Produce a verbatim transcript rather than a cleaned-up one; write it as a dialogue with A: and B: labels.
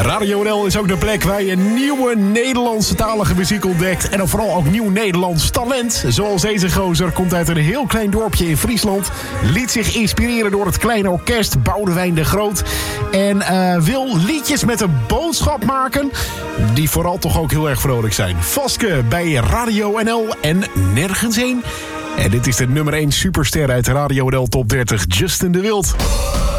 A: Radio N L is ook de plek waar je nieuwe Nederlandse talige muziek ontdekt. En dan vooral ook nieuw Nederlands talent. Zoals deze gozer komt uit een heel klein dorpje in Friesland. Liet zich inspireren door het kleine orkest Boudewijn de Groot. En uh, wil liedjes met een boodschap maken die vooral toch ook heel erg vrolijk zijn. Vaske bij Radio N L en nergens heen. En dit is de nummer één superster uit Radio N L Top dertig, Justin de Wild.